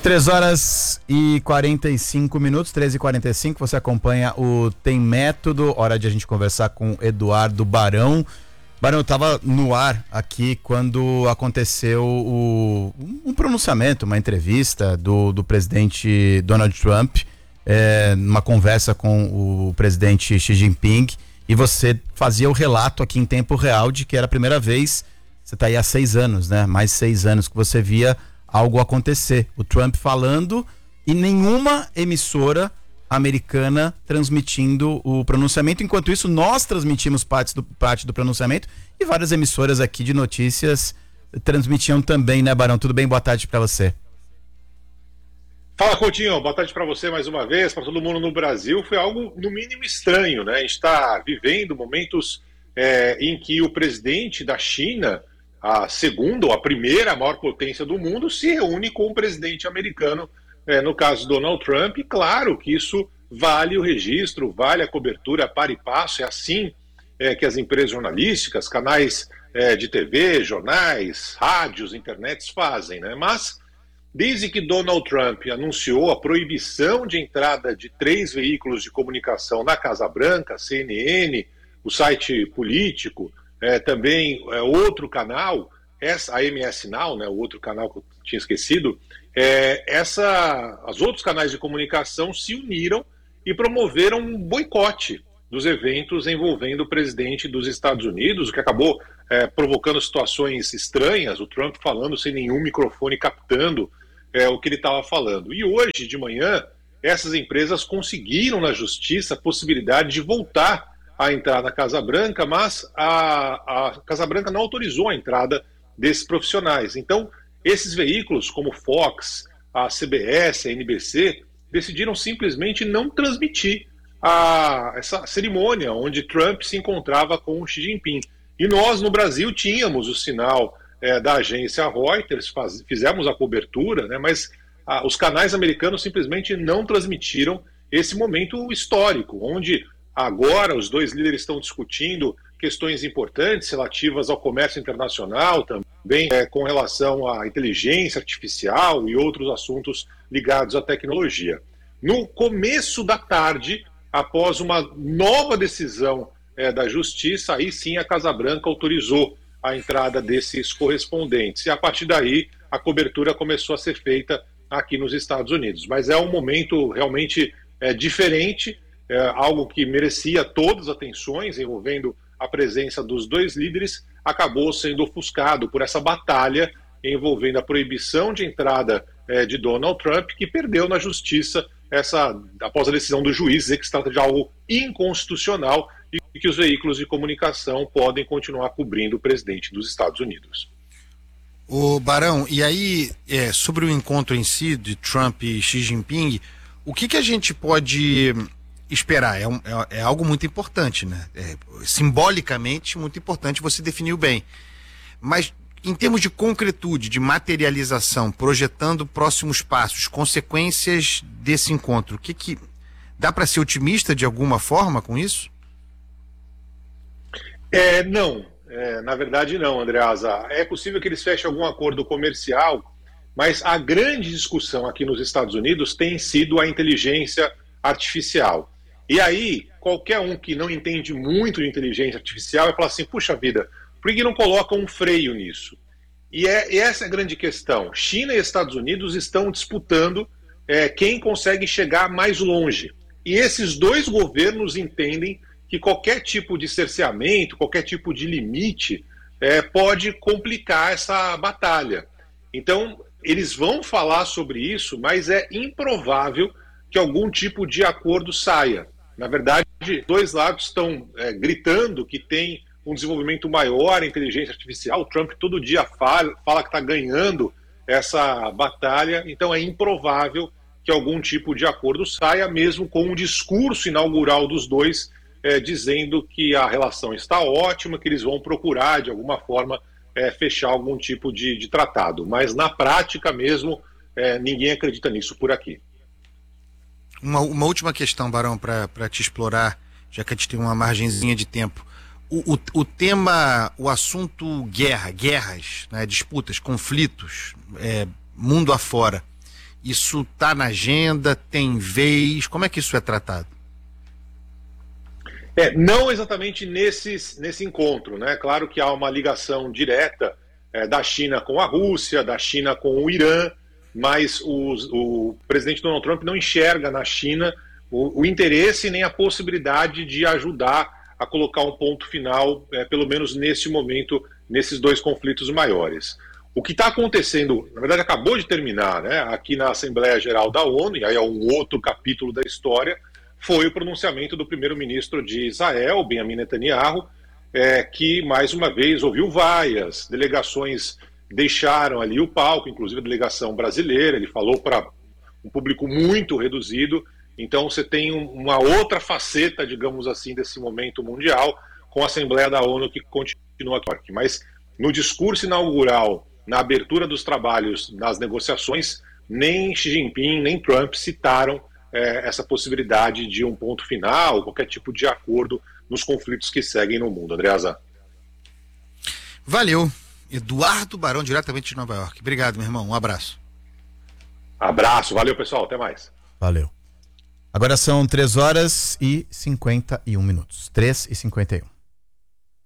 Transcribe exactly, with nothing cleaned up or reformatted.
três horas e quarenta e cinco minutos, treze e quarenta e cinco, você acompanha o Tem Método, hora de a gente conversar com Eduardo Barão. Barão, eu estava no ar aqui quando aconteceu o, um pronunciamento, uma entrevista do, do presidente Donald Trump, é, numa conversa com o presidente Xi Jinping, e você fazia o relato aqui em tempo real de que era a primeira vez, você está aí há seis anos, né? Mais seis anos que você via algo acontecer. O Trump falando e nenhuma emissora americana transmitindo o pronunciamento. Enquanto isso, nós transmitimos parte do, parte do pronunciamento e várias emissoras aqui de notícias transmitiam também, né, Barão? Tudo bem? Boa tarde para você. Fala, Coutinho. Boa tarde para você mais uma vez, para todo mundo no Brasil. Foi algo, no mínimo, estranho, né? A gente está vivendo momentos é, em que o presidente da China, a segunda ou a primeira maior potência do mundo, se reúne com o presidente americano, é, no caso Donald Trump, e claro que isso vale o registro, vale a cobertura para e passo, é assim é, que as empresas jornalísticas, canais é, de T V, jornais, rádios, internets fazem, né? Mas, desde que Donald Trump anunciou a proibição de entrada de três veículos de comunicação na Casa Branca, C N N, o site político, É, também é, outro canal, essa, a M S Now, né, o outro canal que eu tinha esquecido, é, essa, os outros canais de comunicação se uniram e promoveram um boicote dos eventos envolvendo o presidente dos Estados Unidos, o que acabou é, provocando situações estranhas, o Trump falando sem nenhum microfone captando é, o que ele estava falando. E hoje de manhã, essas empresas conseguiram na justiça a possibilidade de voltar a entrar na Casa Branca, mas a, a Casa Branca não autorizou a entrada desses profissionais. Então, esses veículos, como Fox, a C B S, a N B C, decidiram simplesmente não transmitir a, essa cerimônia onde Trump se encontrava com o Xi Jinping. E nós, no Brasil, tínhamos o sinal é, da agência Reuters, faz, fizemos a cobertura, né, mas a, os canais americanos simplesmente não transmitiram esse momento histórico, onde agora os dois líderes estão discutindo questões importantes relativas ao comércio internacional, também é, com relação à inteligência artificial e outros assuntos ligados à tecnologia. No começo da tarde, após uma nova decisão é, da Justiça, aí sim a Casa Branca autorizou a entrada desses correspondentes. E a partir daí, a cobertura começou a ser feita aqui nos Estados Unidos. Mas é um momento realmente é, diferente, É algo que merecia todas as atenções, envolvendo a presença dos dois líderes, acabou sendo ofuscado por essa batalha envolvendo a proibição de entrada é, de Donald Trump, que perdeu na justiça essa, após a decisão do juiz dizer que se trata de algo inconstitucional e que os veículos de comunicação podem continuar cobrindo o presidente dos Estados Unidos. Ô Barão, e aí, é, sobre o encontro em si de Trump e Xi Jinping, o que, que a gente pode esperar? É, um, é, é algo muito importante, né? É, simbolicamente muito importante, você definiu bem. Mas em termos de concretude, de materialização, projetando próximos passos, consequências desse encontro, o que que dá para ser otimista de alguma forma com isso? É, não, é, na verdade não, Andreasa. É possível que eles fechem algum acordo comercial, mas a grande discussão aqui nos Estados Unidos tem sido a inteligência artificial. E aí, qualquer um que não entende muito de inteligência artificial vai falar assim, puxa vida, por que não coloca um freio nisso? E, é, e essa é a grande questão. China e Estados Unidos estão disputando é, quem consegue chegar mais longe. E esses dois governos entendem que qualquer tipo de cerceamento, qualquer tipo de limite é, pode complicar essa batalha. Então, eles vão falar sobre isso, mas é improvável que algum tipo de acordo saia. Na verdade, dois lados estão é, gritando que tem um desenvolvimento maior em inteligência artificial. O Trump todo dia fala, fala que está ganhando essa batalha, então é improvável que algum tipo de acordo saia, mesmo com um discurso inaugural dos dois é, dizendo que a relação está ótima, que eles vão procurar, de alguma forma, é, fechar algum tipo de, de tratado. Mas, na prática mesmo, é, ninguém acredita nisso por aqui. Uma, uma última questão, Barão, para te explorar, já que a gente tem uma margenzinha de tempo. O, o, o tema, o assunto guerra, guerras, né, disputas, conflitos, é, mundo afora, Isso está na agenda, tem vez? Como é que isso é tratado? É, não exatamente nesses, nesse encontro, né? Claro que há uma ligação direta é, da China com a Rússia, da China com o Irã, mas o, o presidente Donald Trump não enxerga na China o, o interesse nem a possibilidade de ajudar a colocar um ponto final, é, pelo menos nesse momento, nesses dois conflitos maiores. O que está acontecendo, na verdade acabou de terminar, né, aqui na Assembleia Geral da ONU, e aí é um outro capítulo da história, foi o pronunciamento do primeiro-ministro de Israel, Benjamin Netanyahu, é, que mais uma vez ouviu vaias, delegações deixaram ali o palco, inclusive a delegação brasileira, ele falou para um público muito reduzido, então você tem um, uma outra faceta, digamos assim, desse momento mundial, com a Assembleia da ONU que continua aqui. Mas no discurso inaugural, na abertura dos trabalhos, nas negociações, nem Xi Jinping, nem Trump citaram é, essa possibilidade de um ponto final, qualquer tipo de acordo nos conflitos que seguem no mundo. Andreasa. Valeu. Eduardo Barão, diretamente de Nova York. Obrigado, meu irmão. Um abraço. Abraço. Valeu, pessoal. Até mais. Valeu. Agora são três horas e cinquenta e um minutos. três e cinquenta e um.